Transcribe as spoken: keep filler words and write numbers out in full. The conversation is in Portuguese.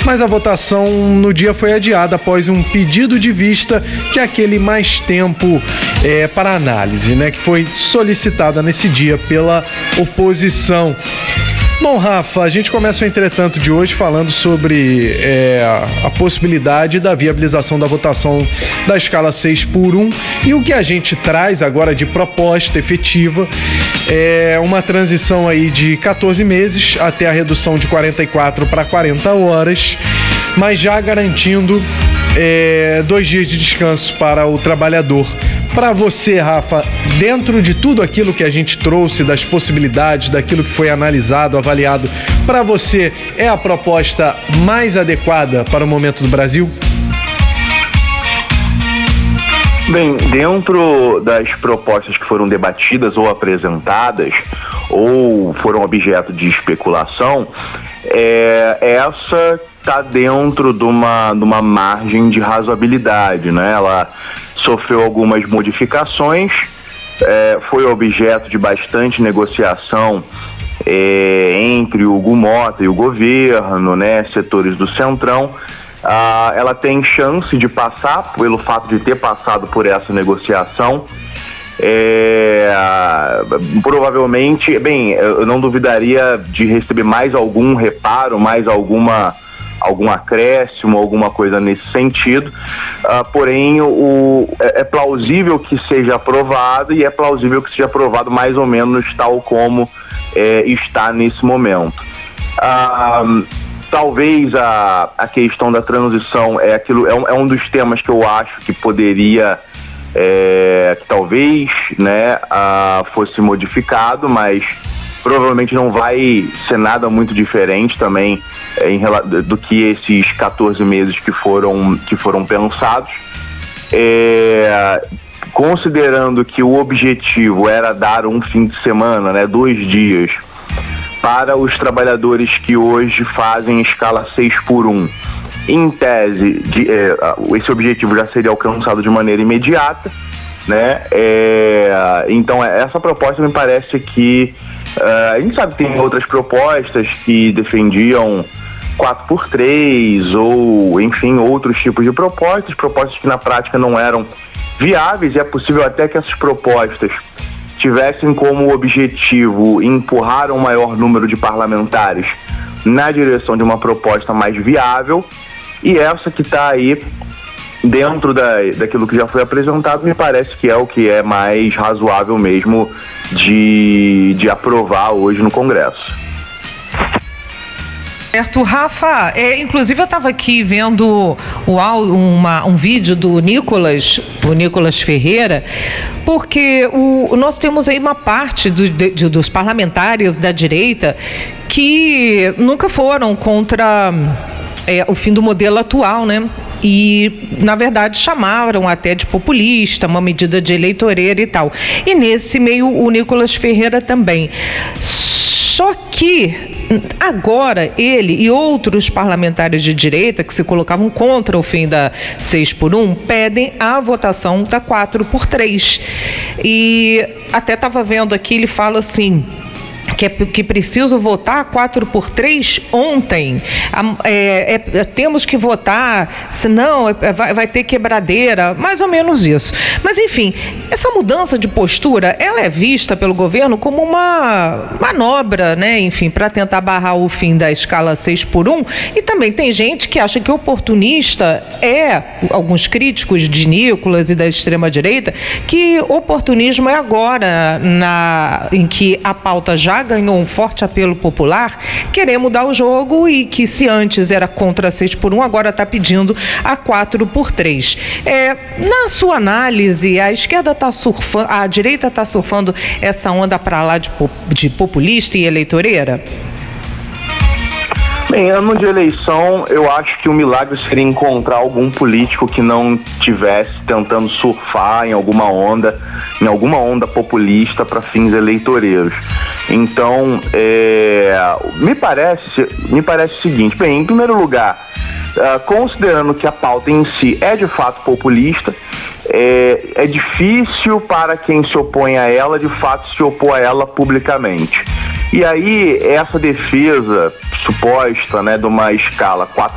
mas a votação no dia foi adiada após um pedido de vista, que é aquele mais tempo é, para análise, né, que foi solicitada nesse dia pela oposição. Bom, Rafa, a gente começa o entretanto de hoje falando sobre é, a possibilidade da viabilização da votação da escala seis por um, e o que a gente traz agora de proposta efetiva é uma transição aí de quatorze meses até a redução de quarenta e quatro para quarenta horas, mas já garantindo é, dois dias de descanso para o trabalhador. Para você, Rafa, dentro de tudo aquilo que a gente trouxe, das possibilidades, daquilo que foi analisado, avaliado, para você é a proposta mais adequada para o momento do Brasil? Bem, dentro das propostas que foram debatidas ou apresentadas, ou foram objeto de especulação, é, essa está dentro de uma, de uma margem de razoabilidade, né? Ela sofreu algumas modificações, é, foi objeto de bastante negociação é, entre o Hugo Mota e o governo, né, setores do Centrão. Ah, ela tem chance de passar, pelo fato de ter passado por essa negociação. É, provavelmente, bem, eu não duvidaria de receber mais algum reparo, mais alguma algum acréscimo, alguma coisa nesse sentido, uh, porém o, é, é plausível que seja aprovado, e é plausível que seja aprovado mais ou menos tal como é, está nesse momento. Uh, talvez a, a questão da transição é, aquilo, é, um, é um dos temas que eu acho que poderia, é, que talvez, né, uh, fosse modificado, mas provavelmente não vai ser nada muito diferente também é, em, do que esses quatorze meses que foram, que foram pensados. É, considerando que o objetivo era dar um fim de semana, né, dois dias, para os trabalhadores que hoje fazem escala seis por um, em tese, de, é, esse objetivo já seria alcançado de maneira imediata, né? É, então essa proposta me parece que Uh, a gente sabe que tem outras propostas que defendiam quatro por três ou, enfim, outros tipos de propostas, propostas que na prática não eram viáveis, e é possível até que essas propostas tivessem como objetivo empurrar um maior número de parlamentares na direção de uma proposta mais viável, e essa que está aí dentro da, daquilo que já foi apresentado, me parece que é o que é mais razoável mesmo de, de aprovar hoje no Congresso. Certo, Rafa, é, inclusive eu estava aqui vendo o, uma, um vídeo do Nicolas, o Nicolas Ferreira, porque o, nós temos aí uma parte do, de, dos parlamentares da direita que nunca foram contra é, o fim do modelo atual, né? E, na verdade, chamaram até de populista, uma medida de eleitoreira e tal. E nesse meio, o Nicolas Ferreira também. Só que, agora, ele e outros parlamentares de direita que se colocavam contra o fim da seis por um, pedem a votação da quatro por três. E até estava vendo aqui, ele fala assim... Que, é, que preciso votar quatro por três ontem. É, é, temos que votar, senão é, vai, vai ter quebradeira, mais ou menos isso. Mas, enfim, essa mudança de postura, ela é vista pelo governo como uma manobra, né? Enfim, para tentar barrar o fim da escala seis por um. E também tem gente que acha que oportunista é, alguns críticos de Nicolas e da extrema-direita, que oportunismo é agora, na, em que a pauta já ganhou um forte apelo popular, querer mudar o jogo, e que se antes era contra seis por um, agora está pedindo a quatro por três. É, na sua análise, a esquerda está surfando, a direita está surfando essa onda para lá de, de populista e eleitoreira? Bem, ano de eleição, eu acho que o milagre seria encontrar algum político que não estivesse tentando surfar em alguma onda, em alguma onda populista para fins eleitoreiros. Então, é, me parece, me parece o seguinte, bem, em primeiro lugar, uh, considerando que a pauta em si é de fato populista, é, é difícil para quem se opõe a ela, de fato, se opor a ela publicamente. E aí, essa defesa suposta, né, de uma escala quatro